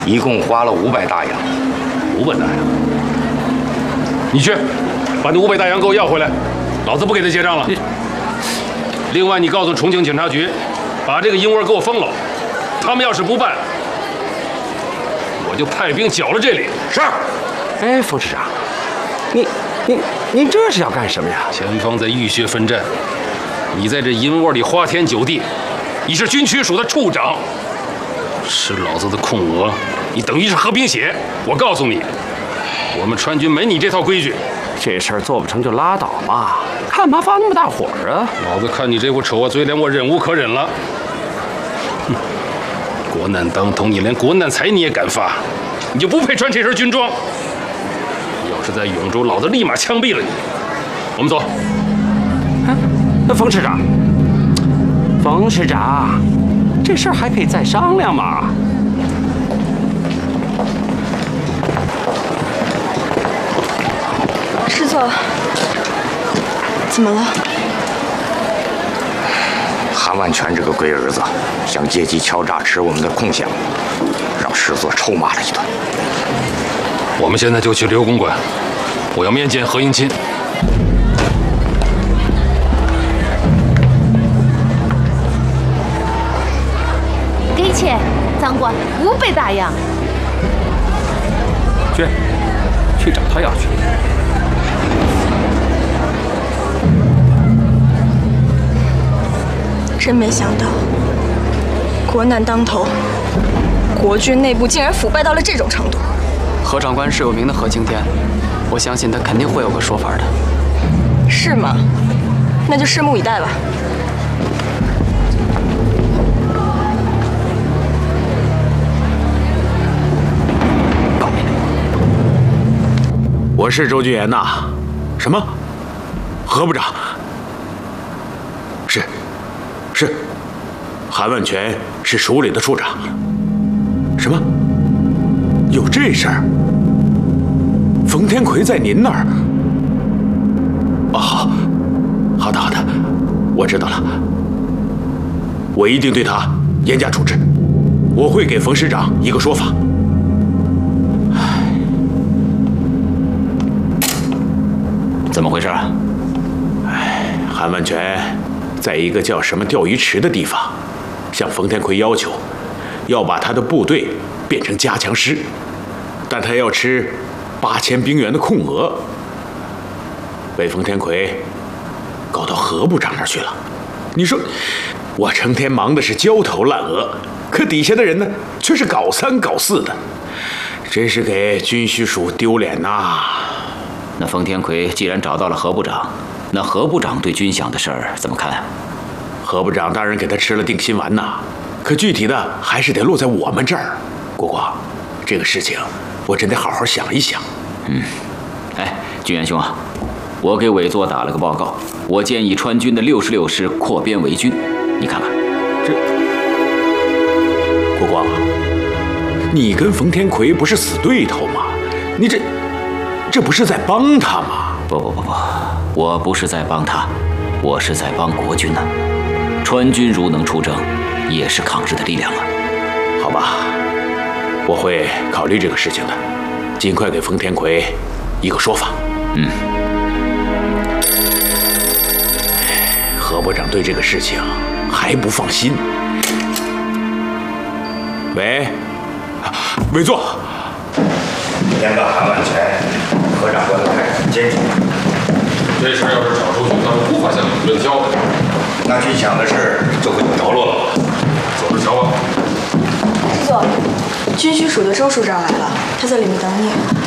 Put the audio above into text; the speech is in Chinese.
一共花了500大洋。 500大洋？你去，把那500大洋给我要回来，老子不给他结账了。另外，你告诉重庆警察局，把这个鹰窝给我封了。他们要是不办，我就派兵剿了这里。是。 哎，冯市长，您这是要干什么呀？ 前方在浴血奋战，你在这鹰窝里花天酒地，你是军区署的处长，吃老子的空额，你等于是喝冰血。我告诉你，我们川军没你这套规矩。 这事儿做不成就拉倒嘛，干嘛发那么大火啊？ 老子看你这副丑恶嘴脸，我忍无可忍了。哼，国难当头，你连国难财你也敢发，你就不配穿这身军装。要是在永州，老子立马枪毙了你。我们走。 那冯市长，这事儿还可以再商量嘛。 师座，怎么了？ 韩万全这个龟儿子想借机敲诈吃我们的空饷，让师座臭骂了一顿。 我们现在就去刘公馆，我要面见何应钦。 给钱，长官，500大洋。 去找他要去。 真没想到，国难当头，国军内部竟然腐败到了这种程度。 何长官是有名的何青天，我相信他肯定会有个说法的。 是吗？那就拭目以待吧。 我是周俊言呐。什么？何部长？是，韩万全是署里的处长。什么？有这事儿？冯天奎在您那儿？哦，好的，我知道了。我一定对他严加处置，我会给冯师长一个说法。 怎么回事啊？ 韩万全在一个叫什么钓鱼池的地方，向冯天奎要求，要把他的部队变成加强师，但他要吃8000兵员的空额，被冯天奎搞到何部长那儿去了。你说，我成天忙的是焦头烂额，可底下的人呢，却是搞3搞4的，真是给军需署丢脸呐！ 那冯天奎既然找到了何部长，那何部长对军饷的事儿怎么看？ 何部长当然给他吃了定心丸呐，可具体的还是得落在我们这儿。国光，这个事情我真得好好想一想。 哎，军元兄啊，我给委座打了个报告，我建议川军的66师扩编为军，你看看。 国光啊，你跟冯天奎不是死对头吗？你这不是在帮他吗？ 不，我不是在帮他，我是在帮国军呢。川军如能出征，也是抗日的力量啊。 好吧，我会考虑这个事情的，尽快给冯天奎一个说法。何部长对这个事情还不放心。喂，委座。 今天个韩万全，何长官的态度坚决。 这事要是找出去，他们无法向你们交代。 那军饷的事就会有着落了。 走着瞧吧。 师座，军需署的周署长来了，他在里面等你。